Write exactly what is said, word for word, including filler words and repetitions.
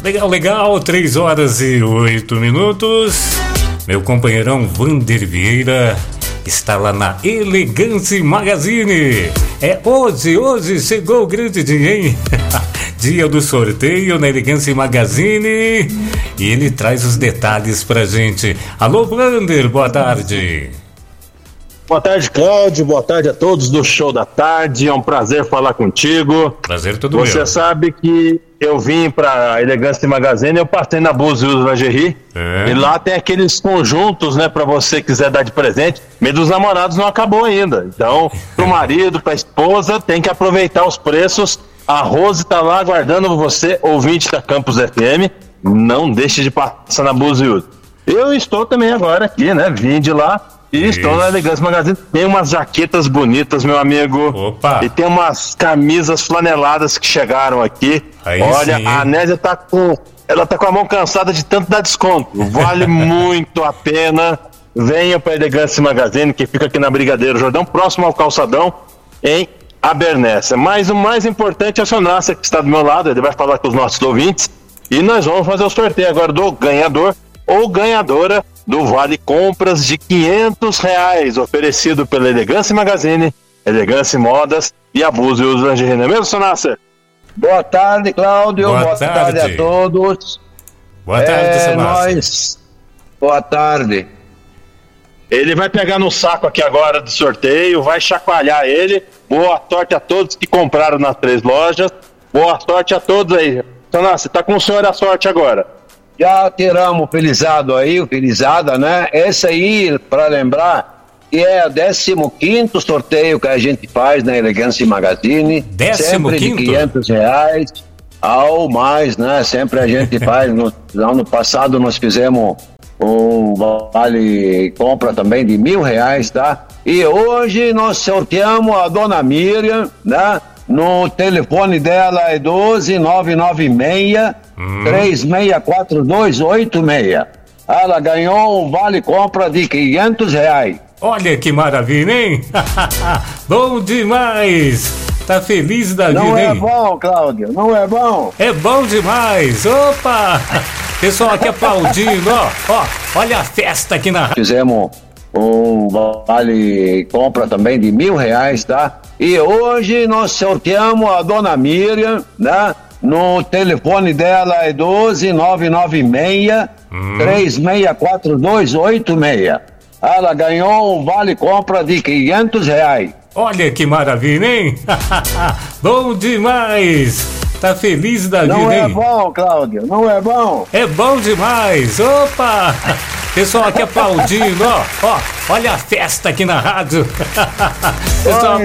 Legal, legal, três horas e oito minutos. Meu companheirão Vander Vieira está lá na Elegance Magazine. É hoje, hoje chegou o grande dia, hein? Dia do sorteio na Elegance Magazine. E ele traz os detalhes pra gente. Alô, Vander, boa tarde. Boa tarde, Cláudio. Boa tarde a todos do Show da Tarde. É um prazer falar contigo. Prazer todo Você meu. sabe que eu vim pra Elegance Magazine, eu passei na Búzios Lingerie. É. E lá tem aqueles conjuntos, né, pra você quiser dar de presente. Mês dos Namorados não acabou ainda. Então, pro marido, pra esposa, tem que aproveitar os preços. A Rose tá lá aguardando você, ouvinte da Campus F M. Não deixe de passar na Búzios. Eu estou também agora aqui, né? Vim de lá. E Isso. estou na Elegance Magazine. Tem umas jaquetas bonitas, meu amigo. Opa. E tem umas camisas flaneladas que chegaram aqui. Aí Olha, sim, a Anésia tá com... Ela tá com a mão cansada de tanto dar desconto. Vale muito a pena. Venha para Elegance Magazine, que fica aqui na Brigadeiro Jordão, próximo ao Calçadão, em Abernéssia. Mas o mais importante é o seu Nasser, que está do meu lado. Ele vai falar com os nossos ouvintes. E nós vamos fazer o sorteio agora do ganhador ou ganhadora do Vale Compras de quinhentos reais, oferecido pela Elegance Magazine, Elegance Modas e Búzios Lingerie. Não é mesmo, seu Nasser? Boa tarde, Cláudio. Boa Boa, tarde. tarde a todos. Boa tarde, é, seu Márcio. nós... Boa tarde. Ele vai pegar no saco aqui agora do sorteio, vai chacoalhar ele. Boa sorte a todos que compraram nas três lojas. Boa sorte a todos aí. Seu Nasser, tá com o senhor a sorte agora. Já tiramos o felizado aí, o felizada, né? Esse aí, para lembrar, que é o décimo quinto sorteio que a gente faz na Elegance Magazine. Décimo sempre quinto? de quinhentos reais ao mais, né? Sempre a gente faz. No ano passado nós fizemos um vale compra também de mil reais, tá? E hoje nós sorteamos a dona Miriam, né? No telefone dela é doze nove nove seis três seis quatro dois oito seis. Ela ganhou um vale compra de quinhentos reais. Olha que maravilha, hein? Bom demais! Tá feliz da Não vida, é hein? bom, Cláudio, não é bom. É bom demais! Opa! Pessoal aqui aplaudindo, ó, ó, olha a festa aqui na... Fizemos um vale compra também de mil reais, tá? E hoje nós sorteamos a dona Miriam, né? No telefone dela é doze nove nove seis três seis quatro dois oito seis. Ela ganhou um vale compra de quinhentos reais. Olha que maravilha, hein? Bom demais! Tá feliz da Não vida, é hein? bom, Cláudio, não é bom. É bom demais! Opa! Pessoal aqui aplaudindo, ó, ó, olha a festa aqui na rádio. Pessoal